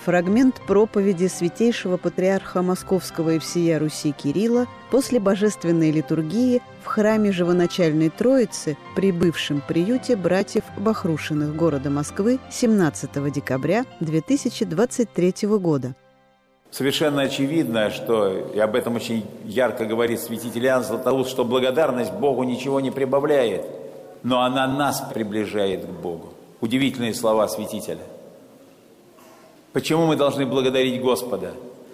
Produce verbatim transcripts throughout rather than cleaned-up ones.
Фрагмент проповеди святейшего патриарха Московского и всея Руси Кирилла после божественной литургии в храме Живоначальной Троицы при бывшем приюте братьев Бахрушиных города Москвы семнадцатого декабря две тысячи двадцать третьего года. Совершенно очевидно, что, и об этом очень ярко говорит святитель Иоанн Златоуст, что благодарность Богу ничего не прибавляет, но она нас приближает к Богу. Удивительные слова святителя. Почему мы должны благодарить Господа?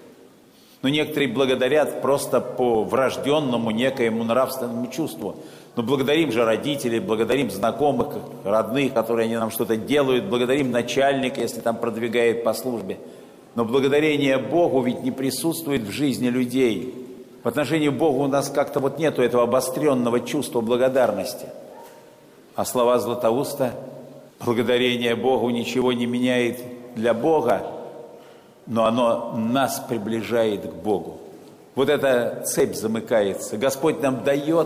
Ну, некоторые благодарят просто по врожденному некоему нравственному чувству. Но благодарим же родителей, благодарим знакомых, родных, которые они нам что-то делают, благодарим начальника, если там продвигает по службе. Но благодарение Богу ведь не присутствует в жизни людей. В отношении Бога у нас как-то вот нету этого обостренного чувства благодарности. А слова Златоуста: благодарение Богу ничего не меняет для Бога, но оно нас приближает к Богу. Вот эта цепь замыкается. Господь нам дает,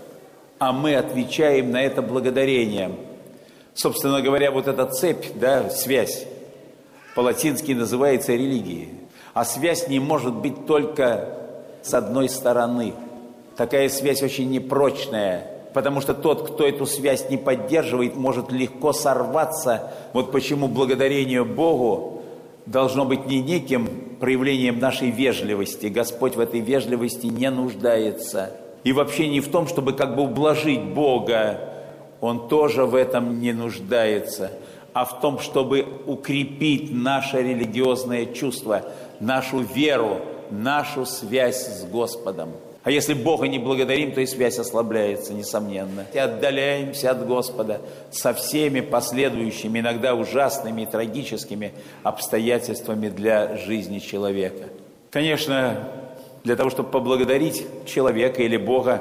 а мы отвечаем на это благодарением. Собственно говоря, вот эта цепь, да, связь, по-латински называется религией. А связь не может быть только с одной стороны. Такая связь очень непрочная, потому что тот, кто эту связь не поддерживает, может легко сорваться. Вот почему благодарение Богу должно быть не неким проявлением нашей вежливости. Господь в этой вежливости не нуждается. И вообще не в том, чтобы как бы ублажить Бога. Он тоже в этом не нуждается. А в том, чтобы укрепить наше религиозное чувство, нашу веру, нашу связь с Господом. А если Бога не благодарим, то и связь ослабляется, несомненно. И отдаляемся от Господа со всеми последующими, иногда ужасными и трагическими обстоятельствами для жизни человека. Конечно, для того, чтобы поблагодарить человека или Бога,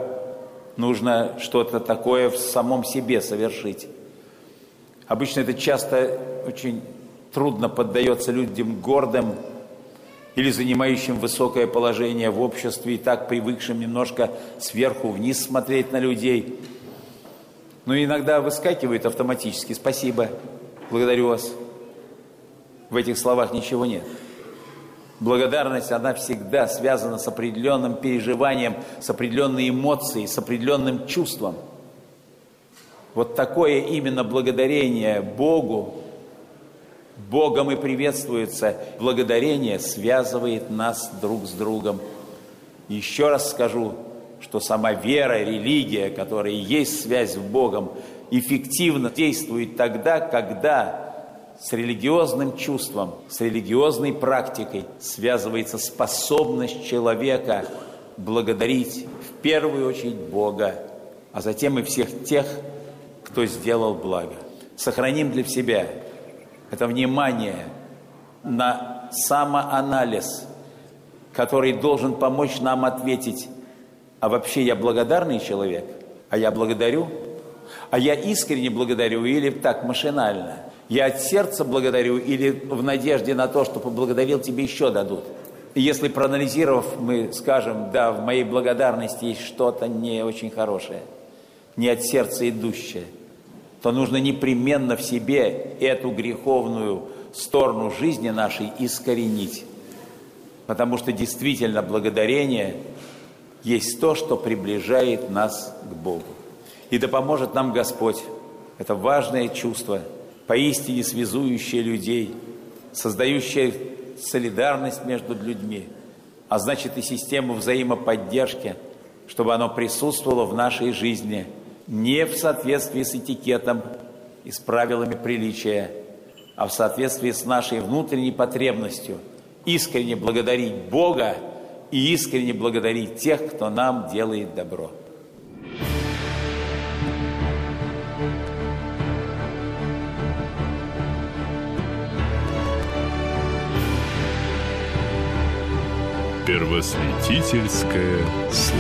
нужно что-то такое в самом себе совершить. Обычно это часто очень трудно поддается людям гордым или занимающим высокое положение в обществе и так привыкшим немножко сверху вниз смотреть на людей. Но иногда выскакивает автоматически: «Спасибо, благодарю вас». В этих словах ничего нет. Благодарность, она всегда связана с определенным переживанием, с определенной эмоцией, с определенным чувством. Вот такое именно благодарение Богу, Богом и приветствуется. Благодарение связывает нас друг с другом. Еще раз скажу, что сама вера, религия, которая и есть связь с Богом, эффективно действует тогда, когда с религиозным чувством, с религиозной практикой связывается способность человека благодарить в первую очередь Бога, а затем и всех тех, кто сделал благо. Сохраним для себя это внимание на самоанализ, который должен помочь нам ответить: а вообще я благодарный человек? А я благодарю? А я искренне благодарю или так, машинально? Я от сердца благодарю или в надежде на то, что поблагодарил, тебе еще дадут? И если, проанализировав, мы скажем: да, в моей благодарности есть что-то не очень хорошее, не от сердца идущее, то нужно непременно в себе эту греховную сторону жизни нашей искоренить. Потому что действительно благодарение есть то, что приближает нас к Богу. И да поможет нам Господь. Это важное чувство, поистине связующее людей, создающее солидарность между людьми, а значит и систему взаимоподдержки, чтобы оно присутствовало в нашей жизни не в соответствии с этикетом и с правилами приличия, а в соответствии с нашей внутренней потребностью искренне благодарить Бога и искренне благодарить тех, кто нам делает добро. Первосвятительское слово.